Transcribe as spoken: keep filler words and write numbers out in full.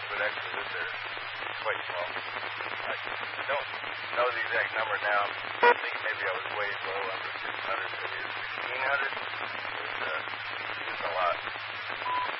but actually this there is quite small. I, I don't know the exact number now. I think maybe I was way low under six hundred, maybe it was sixteen hundred.